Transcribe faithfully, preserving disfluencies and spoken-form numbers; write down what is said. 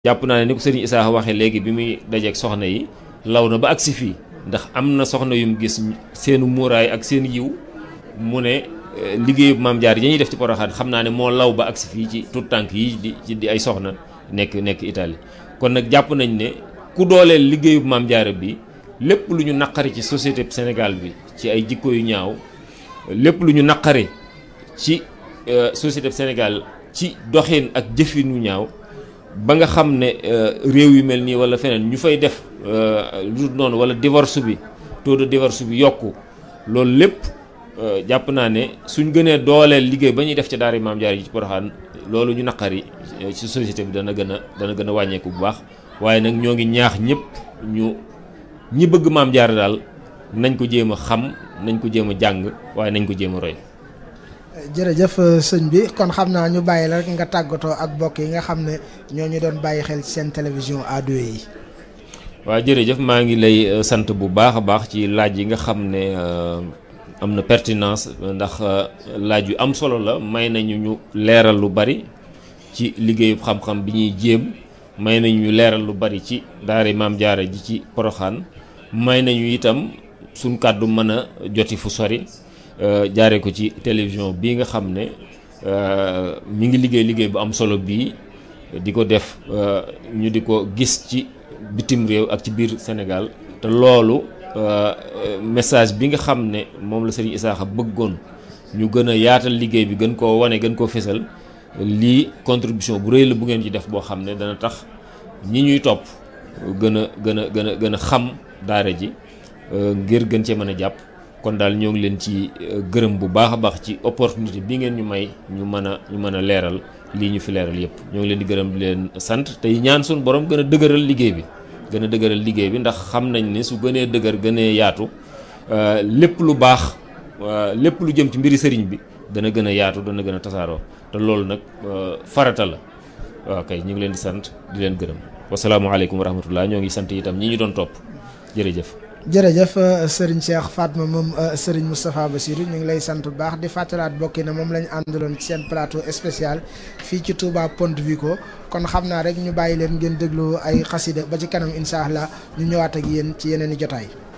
jàpp naa ne ni ko sëriñ Issa waxee léegi bi muy dajeeg soxna yi law na ba agsi fii ndax am na soxna yum gis seenu muuraay ak seen yiw mu ne liggéeyu maam jaar yi ñuy def ci Porokhane xam naa ne moo law ba agsi fii ci tout tànk yi di ci di ay soxna nekk nekk Italie kon nag jàpp nañ ne ku dooleel liggéeyu maam jaara bi lépp lu ñu naqari ci société Sénégal bi ci ay jikko yu ñaaw lépp lu ñu naqari ci société Sénégal ci doxin ak jëfin wu ñaaw ba nga xam ne réew yu mel nii wala feneen ñu fay def lu noonu wala divorce bi taux de divorce bi yokku loolu lépp jàpp naa ne suñ gënee dooleel liggéey ba ñuy def ca daara maam jaar yi ci Porokhane loolu ñu naqari ci société bi dana gën a dana gën a wàññeeku bu baax waaye nag ñoo ngi ñaax ñëpp ñu ñi bëgg maam jaar daal nañ ko jéem a xam nañ ko jéem a jàng waaye nañ ko jéem a roy. jërëjëf sëñ bi kon xam naa ñu bàyyi la rek nga tàggatoo ak mbokk yi nga xam ne ñoo ñu doon bàyyi xel ci seen télévision A deux yi. waaw jërëjëf maa ngi lay sant bu baax a baax ci laaj yi nga xam ne am na pertinence ndax laaj yu am solo la may nañu ñu leeral lu bari ci liggéeyu xam-xam bi ñuy jéem may nañu ñu leeral lu bari ci daara maam jaara ji ci Porokhane may nañu itam suñ kàddu mën a joti fu sori. jaare ko ci télévision bii nga xam ne mi ngi liggéey liggéey bu am solo bii di ko def ñu di ko gis ci bitim réew ak ci biir Sénégal te loolu message bi nga xam ne moom la Serigne Issa bëggoon ñu gën a yaatal liggéey bi gën koo wane gën koo fesal lii contribution bu rëy la bu ngeen ci def boo xam ne dana tax ñi ñuy topp gën a gën a gën a gën a xam daara ji ngir gën cee mën a jàpp kon daal ñoo ngi leen ci gërëm bu baax a baax ci opportunité bi ngeen ñu may ñu mën a ñu mën a leeral lii ñu fi leeral yépp ñoo ngi leen di gërëm di leen sant tey ñaan suñu borom gën a dëgëral liggéey bi gën a dëgëral liggéey bi ndax xam nañ ne su gënee dëgër gënee yaatu lépp lu baax lépp lu jëm ci mbiri sëriñ bi dana gën a yaatu dana gën a tasaaroo te loolu nag farata la waaw kay ñu ngi leen di sant di leen gërëm wasalaamaaleykum wa rahmatullah ñoo ngi sant itam ñi ñu doon topp jërëjëf jërëjëf Serigne Cheikh Fatma moom Serigne Moustapha Bassirou ñu ngi lay sant bu baax di fàttalaat bokki na moom la ñu àndaloon ci seen plateau spécial fii ci Touba Ponte Vico kon xam naa rek ñu bàyyi leen ngeen déglu ay xasida ba ci kanam incha allah ñu ñëwaat ak yéen ci yeneen i jotaay.